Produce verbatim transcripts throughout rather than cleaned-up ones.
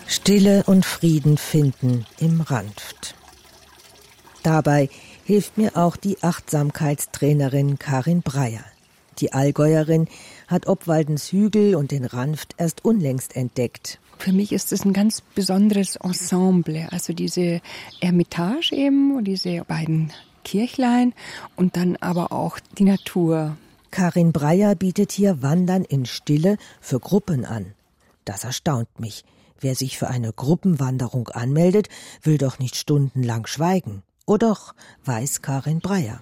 Stille und Frieden finden im Ranft. Dabei hilft mir auch die Achtsamkeitstrainerin Karin Breyer. Die Allgäuerin hat Obwaldens Hügel und den Ranft erst unlängst entdeckt. Für mich ist es ein ganz besonderes Ensemble, also diese Eremitage eben und diese beiden Kirchlein und dann aber auch die Natur. Karin Breyer bietet hier Wandern in Stille für Gruppen an. Das erstaunt mich. Wer sich für eine Gruppenwanderung anmeldet, will doch nicht stundenlang schweigen. Oder doch, weiß Karin Breyer.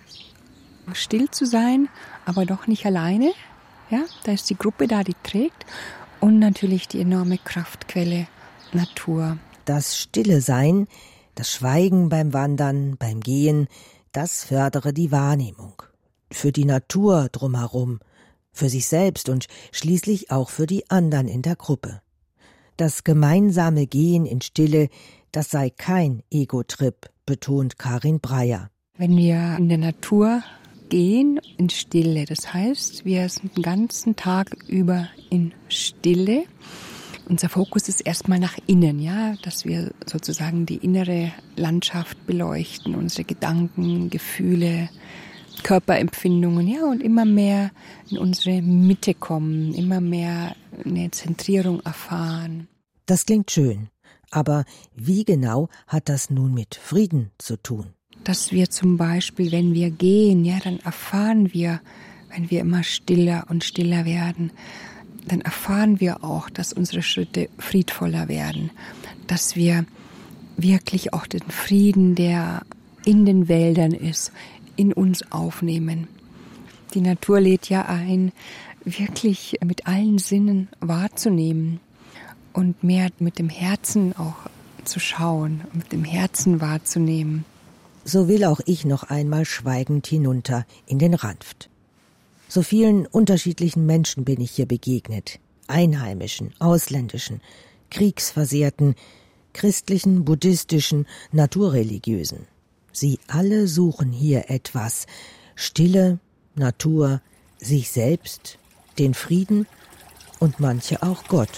Still zu sein, aber doch nicht alleine. Ja, da ist die Gruppe da, die trägt. Und natürlich die enorme Kraftquelle Natur. Das Stille Sein, das Schweigen beim Wandern, beim Gehen, das fördere die Wahrnehmung. Für die Natur drumherum, für sich selbst und schließlich auch für die anderen in der Gruppe. Das gemeinsame Gehen in Stille, das sei kein Ego-Trip, betont Karin Breyer. Wenn wir in der Natur gehen, in Stille, das heißt, wir sind den ganzen Tag über in Stille. Unser Fokus ist erstmal nach innen, ja, dass wir sozusagen die innere Landschaft beleuchten, unsere Gedanken, Gefühle, Körperempfindungen, ja, und immer mehr in unsere Mitte kommen, immer mehr eine Zentrierung erfahren. Das klingt schön, aber wie genau hat das nun mit Frieden zu tun? Dass wir zum Beispiel, wenn wir gehen, ja, dann erfahren wir, wenn wir immer stiller und stiller werden, dann erfahren wir auch, dass unsere Schritte friedvoller werden, dass wir wirklich auch den Frieden, der in den Wäldern ist, in uns aufnehmen. Die Natur lädt ja ein, wirklich mit allen Sinnen wahrzunehmen und mehr mit dem Herzen auch zu schauen, mit dem Herzen wahrzunehmen. So will auch ich noch einmal schweigend hinunter in den Ranft. So vielen unterschiedlichen Menschen bin ich hier begegnet. Einheimischen, ausländischen, kriegsversehrten, christlichen, buddhistischen, naturreligiösen. Sie alle suchen hier etwas. Stille, Natur, sich selbst, den Frieden und manche auch Gott.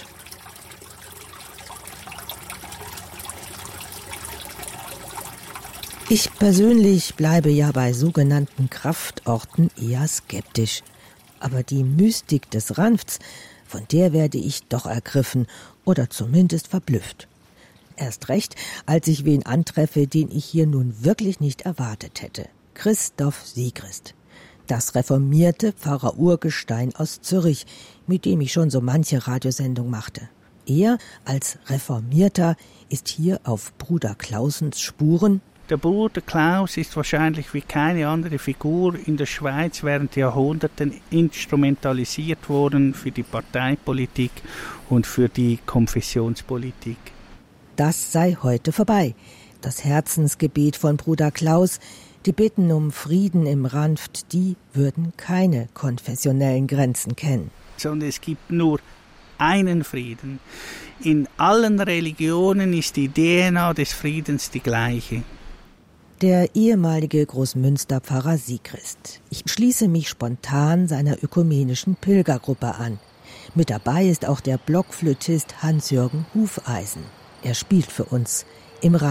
Ich persönlich bleibe ja bei sogenannten Kraftorten eher skeptisch. Aber die Mystik des Ranfts, von der werde ich doch ergriffen oder zumindest verblüfft. Erst recht, als ich wen antreffe, den ich hier nun wirklich nicht erwartet hätte. Christoph Siegrist. Das reformierte Pfarrer-Urgestein aus Zürich, mit dem ich schon so manche Radiosendung machte. Er als Reformierter ist hier auf Bruder Clausens Spuren. Der Bruder Klaus ist wahrscheinlich wie keine andere Figur in der Schweiz während Jahrhunderten instrumentalisiert worden für die Parteipolitik und für die Konfessionspolitik. Das sei heute vorbei. Das Herzensgebet von Bruder Klaus, die Bitten um Frieden im Ranft, die würden keine konfessionellen Grenzen kennen. Sondern es gibt nur einen Frieden. In allen Religionen ist die D N A des Friedens die gleiche. Der ehemalige Großmünsterpfarrer Siegrist. Ich schließe mich spontan seiner ökumenischen Pilgergruppe an. Mit dabei ist auch der Blockflötist Hans-Jürgen Hufeisen. Er spielt für uns im Ranft.